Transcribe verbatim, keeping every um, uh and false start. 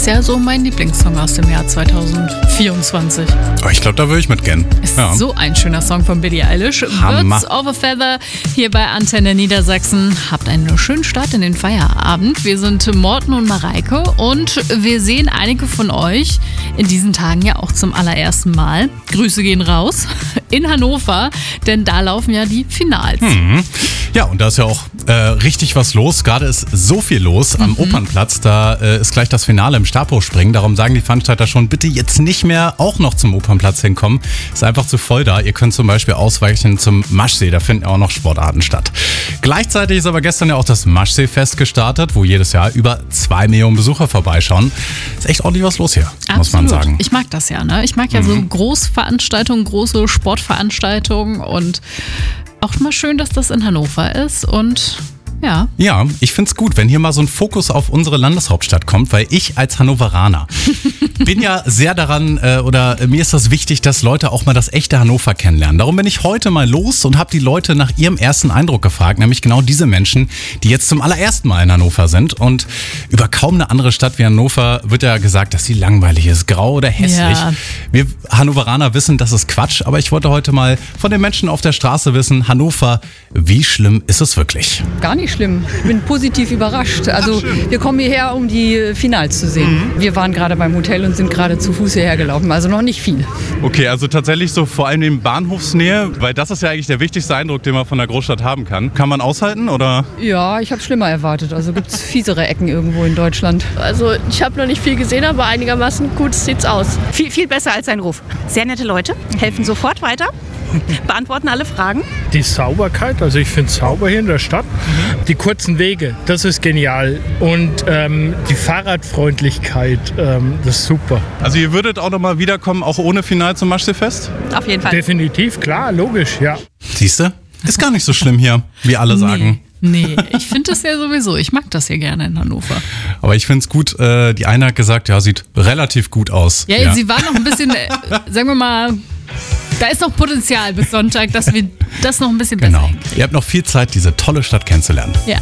ist ja so mein Lieblingssong aus dem Jahr zwanzig vierundzwanzig. Oh, ich glaube, da würde ich mitgehen. Ist Ja. so ein schöner Song von Billie Eilish. Hammer. Birds of a Feather hier bei Antenne Niedersachsen. Habt einen schönen Start in den Feierabend. Wir sind Morten und Mareike und wir sehen einige von euch in diesen Tagen ja auch zum allerersten Mal. Grüße gehen raus in Hannover, denn da laufen ja die Finals. Mhm. Ja, und da ist ja auch äh, richtig was los. Gerade ist so viel los am mhm. Opernplatz. Da äh, ist gleich das Finale im Stabhochspringen. Darum sagen die Veranstalter schon, bitte jetzt nicht mehr auch noch zum Opernplatz hinkommen. Ist einfach zu voll da. Ihr könnt zum Beispiel ausweichen zum Maschsee. Da finden auch noch Sportarten statt. Gleichzeitig ist aber gestern ja auch das Maschsee-Fest gestartet, wo jedes Jahr über zwei Millionen Besucher vorbeischauen. Ist echt ordentlich was los hier, Absolut. muss man sagen. Ich mag das ja, ne? Ich mag ja mhm. so Großveranstaltungen, große Sportveranstaltungen und auch mal schön, dass das in Hannover ist und ja. Ja, ich find's gut, wenn hier mal so ein Fokus auf unsere Landeshauptstadt kommt, weil ich als Hannoveraner bin ja sehr daran, äh, oder mir ist das wichtig, dass Leute auch mal das echte Hannover kennenlernen. Darum bin ich heute mal los und habe die Leute nach ihrem ersten Eindruck gefragt, nämlich genau diese Menschen, die jetzt zum allerersten Mal in Hannover sind. Und über kaum eine andere Stadt wie Hannover wird ja gesagt, dass sie langweilig ist, grau oder hässlich. Ja. Wir Hannoveraner wissen, das ist Quatsch, aber ich wollte heute mal von den Menschen auf der Straße wissen, Hannover, wie schlimm ist es wirklich? Gar nicht schlimm. Ich bin positiv überrascht. Also wir kommen hierher, um die Finals zu sehen. Mhm. Wir waren gerade beim Hotel und sind gerade zu Fuß hierher gelaufen, also noch nicht viel. Okay, also tatsächlich so vor allem in Bahnhofsnähe, weil das ist ja eigentlich der wichtigste Eindruck, den man von der Großstadt haben kann. Kann man aushalten, oder? Ja, ich habe schlimmer erwartet. Also gibt es fiesere Ecken irgendwo in Deutschland. Also ich habe noch nicht viel gesehen, aber einigermaßen gut sieht's aus. Viel, viel besser als sein Ruf. Sehr nette Leute, helfen sofort weiter, beantworten alle Fragen. Die Sauberkeit, also ich finde es sauber hier in der Stadt. Mhm. Die kurzen Wege, das ist genial. Und ähm, die Fahrradfreundlichkeit, ähm, das ist super. Also ihr würdet auch nochmal wiederkommen, auch ohne Final zum Maschsee-Fest? Auf jeden Fall. Definitiv, klar, logisch, ja. Siehst du? Ist gar nicht so schlimm hier, wie alle sagen. Nee, ich finde das ja sowieso. Ich mag das hier gerne in Hannover. Aber ich finde es gut, äh, die eine hat gesagt, ja, sieht relativ gut aus. Ja, ja. Sie war noch ein bisschen, äh, sagen wir mal, da ist noch Potenzial bis Sonntag, dass wir das noch ein bisschen besser Genau. hinkriegen. Ihr habt noch viel Zeit, diese tolle Stadt kennenzulernen. Ja.